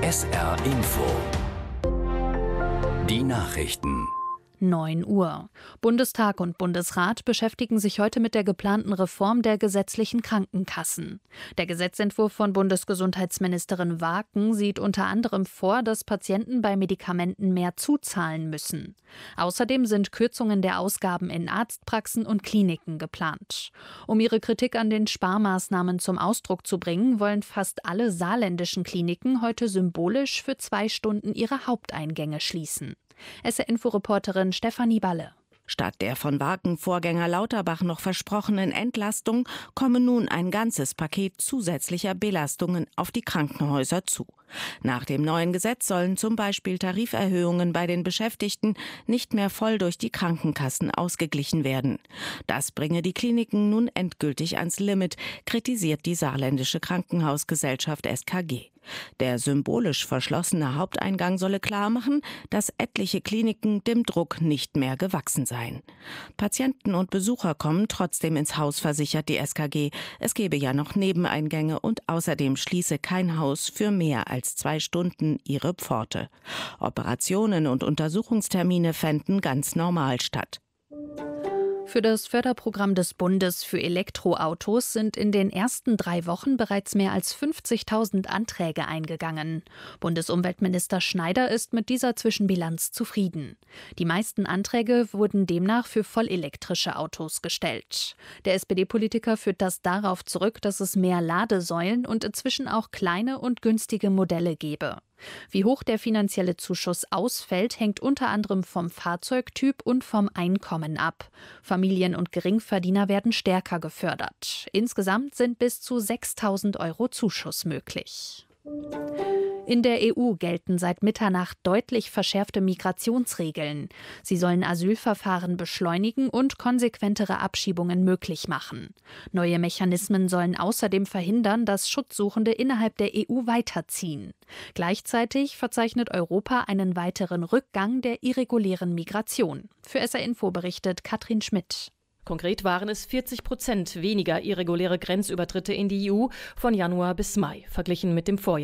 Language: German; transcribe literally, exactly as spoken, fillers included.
S R Info. Die Nachrichten. neun Uhr. Bundestag und Bundesrat beschäftigen sich heute mit der geplanten Reform der gesetzlichen Krankenkassen. Der Gesetzentwurf von Bundesgesundheitsministerin Waaken sieht unter anderem vor, dass Patienten bei Medikamenten mehr zuzahlen müssen. Außerdem sind Kürzungen der Ausgaben in Arztpraxen und Kliniken geplant. Um ihre Kritik an den Sparmaßnahmen zum Ausdruck zu bringen, wollen fast alle saarländischen Kliniken heute symbolisch für zwei Stunden ihre Haupteingänge schließen. S R-Info-Reporterin Stefanie Balle. Statt der von Waaken-Vorgänger Lauterbach noch versprochenen Entlastung komme nun ein ganzes Paket zusätzlicher Belastungen auf die Krankenhäuser zu. Nach dem neuen Gesetz sollen zum Beispiel Tariferhöhungen bei den Beschäftigten nicht mehr voll durch die Krankenkassen ausgeglichen werden. Das bringe die Kliniken nun endgültig ans Limit, kritisiert die Saarländische Krankenhausgesellschaft S K G. Der symbolisch verschlossene Haupteingang solle klarmachen, dass etliche Kliniken dem Druck nicht mehr gewachsen seien. Patienten und Besucher kommen trotzdem ins Haus, versichert die S K G. Es gebe ja noch Nebeneingänge und außerdem schließe kein Haus für mehr als zwei Stunden ihre Pforte. Operationen und Untersuchungstermine fänden ganz normal statt. Für das Förderprogramm des Bundes für Elektroautos sind in den ersten drei Wochen bereits mehr als fünfzigtausend Anträge eingegangen. Bundesumweltminister Schneider ist mit dieser Zwischenbilanz zufrieden. Die meisten Anträge wurden demnach für vollelektrische Autos gestellt. Der S P D-Politiker führt das darauf zurück, dass es mehr Ladesäulen und inzwischen auch kleine und günstige Modelle gebe. Wie hoch der finanzielle Zuschuss ausfällt, hängt unter anderem vom Fahrzeugtyp und vom Einkommen ab. Familien und Geringverdiener werden stärker gefördert. Insgesamt sind bis zu sechstausend Euro Zuschuss möglich. In der E U gelten seit Mitternacht deutlich verschärfte Migrationsregeln. Sie sollen Asylverfahren beschleunigen und konsequentere Abschiebungen möglich machen. Neue Mechanismen sollen außerdem verhindern, dass Schutzsuchende innerhalb der E U weiterziehen. Gleichzeitig verzeichnet Europa einen weiteren Rückgang der irregulären Migration. Für S R-Info berichtet Katrin Schmidt. Konkret waren es vierzig Prozent weniger irreguläre Grenzübertritte in die E U von Januar bis Mai, verglichen mit dem Vorjahr.